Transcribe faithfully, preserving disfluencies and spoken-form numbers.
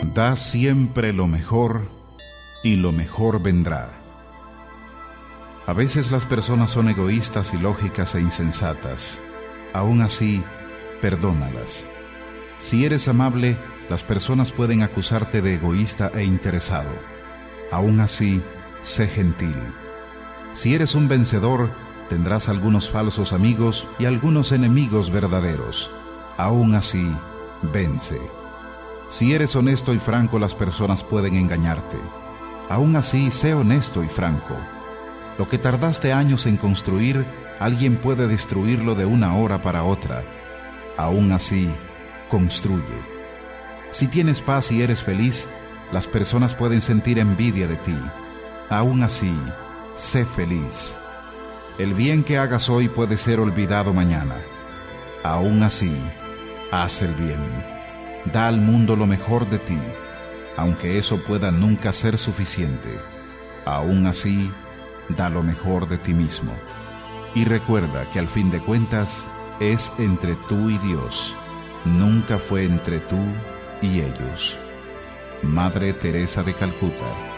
Da siempre lo mejor y lo mejor vendrá. A veces las personas son egoístas, ilógicas e insensatas. Aún así, perdónalas. Si eres amable, las personas pueden acusarte de egoísta e interesado. Aún así, sé gentil. Si eres un vencedor, tendrás algunos falsos amigos y algunos enemigos verdaderos. Aún así, vence. Si eres honesto y franco, las personas pueden engañarte. Aún así, sé honesto y franco. Lo que tardaste años en construir, alguien puede destruirlo de una hora para otra. Aún así, construye. Si tienes paz y eres feliz, las personas pueden sentir envidia de ti. Aún así, sé feliz. El bien que hagas hoy puede ser olvidado mañana. Aún así, haz el bien. Da al mundo lo mejor de ti, aunque eso pueda nunca ser suficiente. Aún así, da lo mejor de ti mismo. Y recuerda que al fin de cuentas, es entre tú y Dios. Nunca fue entre tú y ellos. Madre Teresa de Calcuta.